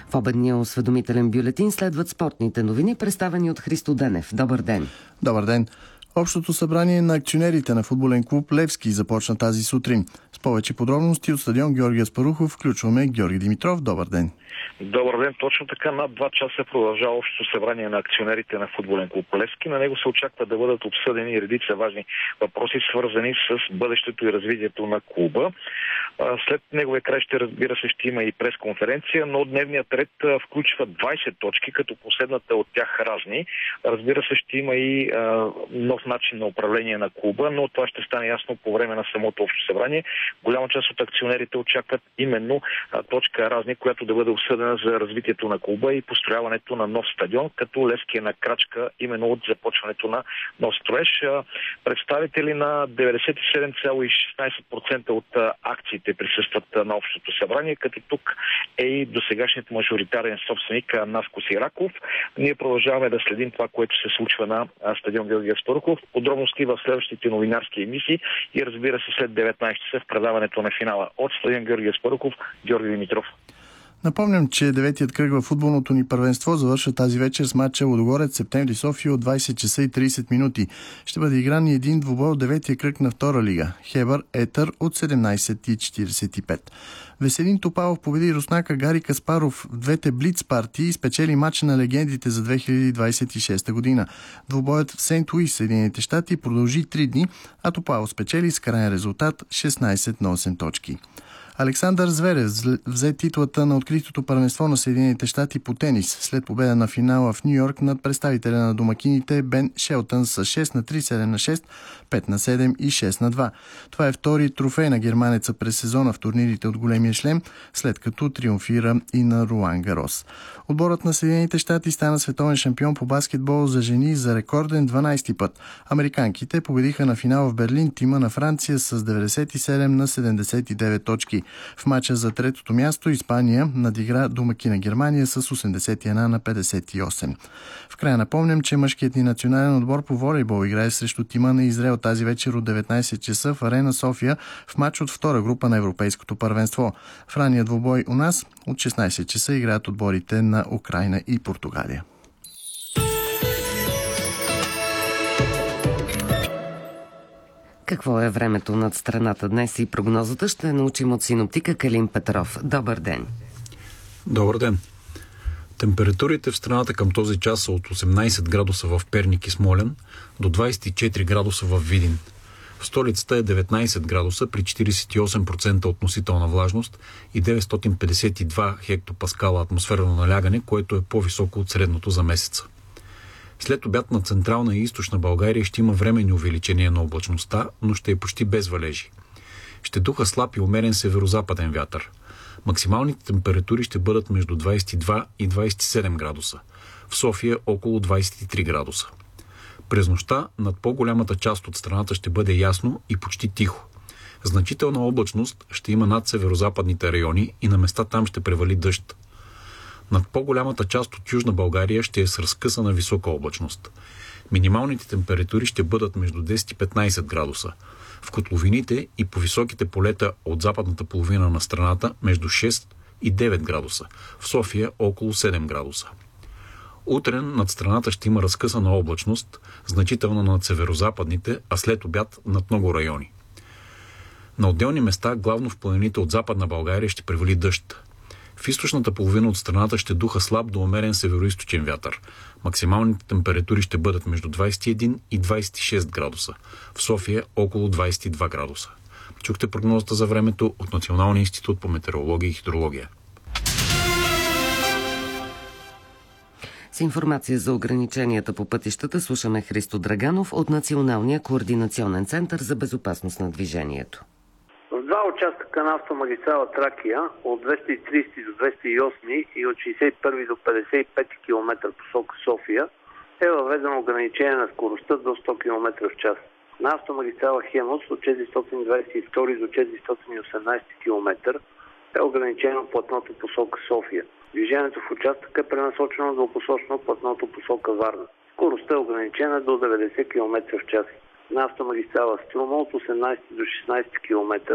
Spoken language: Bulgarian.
В обедния осведомителен бюлетин следват спортните новини, представени от Христо Денев. Добър ден! Добър ден! Общото събрание на акционерите на футболен клуб Левски започна тази сутрин. С повече подробности от стадион Георги Аспарухов включваме Георги Димитров. Добър ден! Добър ден! Точно така, над 2 часа продължава общото събрание на акционерите на футболен клуб Левски. На него се очаква да бъдат обсъдени редица важни въпроси, свързани с бъдещето и развитието на клуба. След неговия край разбира се, ще има и пресконференция, но дневният ред включва 20 точки, като последната от тях разни. Разбира се, ще има и нов начин на управление на клуба, но това ще стане ясно по време на самото общо събрание. Голяма част от акционерите очакват именно точка разни, която да бъде обсъдена за развитието на клуба и построяването на нов стадион, като Левски е на крачка именно от започването на нов строеж. Представители на 97,16% от акциите присъстват на общото събрание, като тук е и досегашният мажоритарен собственик Наско Сираков. Ние продължаваме да следим това, което се случва на стадион Георги Аспарухов. Подробности в следващите новинарски емисии и разбира се след 19 часа в предаването на финала от стадион Георги Аспарухов, Георги Димитров. Напомням, че деветият кръг във футболното ни първенство завършва тази вечер с матча Лудогорец Септември София от 20 часа и 30 минути. Ще бъде игран и един двубой от деветия кръг на втора лига. Хебър Етър от 17:45. Веселин Топалов победи руснака Гари Каспаров в двете блиц партии и спечели матча на легендите за 2026 година. Двубоят в Сент Луис, Съединените щати, продължи 3 дни, а Топалов спечели с крайен резултат 16-8 точки. Александър Зверев взе титлата на откритото първенство на Съединените щати по тенис след победа на финала в Ню-Йорк над представителя на домакините Бен Шелтън с 6-3, 7-6, 5-7 и 6-2. Това е втори трофей на германеца през сезона в турнирите от големия шлем, след като триумфира и на Руан Гарос. Отборът на Съединените щати стана световен шампион по баскетбол за жени за рекорден 12-ти път. Американките победиха на финал в Берлин тима на Франция с 97-79 точки. В мача за третото място Испания надигра домакина Германия с 81-58. В края напомням, че мъжкият ни национален отбор по волейбол играе срещу тима на Израел тази вечер от 19 часа в Арена София в мач от втора група на Европейското първенство. В ранния двубой у нас от 16 часа играят отборите на Украйна и Португалия. Какво е времето над страната днес и прогнозата ще научим от синоптика Калин Петров. Добър ден! Добър ден! Температурите в страната към този час са от 18 градуса в Перник и Смолян до 24 градуса в Видин. В столицата е 19 градуса при 48% относителна влажност и 952 хектопаскала атмосферно налягане, което е по-високо от средното за месеца. След обяд на Централна и Източна България ще има временни увеличения на облачността, но ще е почти без валежи. Ще духа слаб и умерен северозападен вятър. Максималните температури ще бъдат между 22 и 27 градуса. В София около 23 градуса. През нощта над по-голямата част от страната ще бъде ясно и почти тихо. Значителна облачност ще има над северозападните райони и на места там ще превали дъжд. Над по-голямата част от Южна България ще е с разкъсана висока облачност. Минималните температури ще бъдат между 10 и 15 градуса. В котловините и по високите полета от западната половина на страната между 6 и 9 градуса. В София около 7 градуса. Утре над страната ще има разкъсана облачност, значителна над северозападните, а след обяд над много райони. На отделни места, главно в планините от Западна България, ще превали дъжд. В източната половина от страната ще духа слаб до умерен североизточен вятър. Максималните температури ще бъдат между 21 и 26 градуса. В София около 22 градуса. Чухте прогнозата за времето от Националния институт по метеорология и хидрология. С информация за ограниченията по пътищата слушаме Христо Драганов от Националния координационен център за безопасност на движението. В два участъка на автомагистрала Тракия от 230 до 208 и от 61 до 55 км посока София е въведено ограничение на скоростта до 100 км в час. На автомагистрала Хемус от 422 до 418 км е ограничено платното посока София. Движението в участъка е пренасочено двупосочно платното посока Варна. Скоростта е ограничена до 90 км в час. На автомагистрала Струма от 18 до 16 км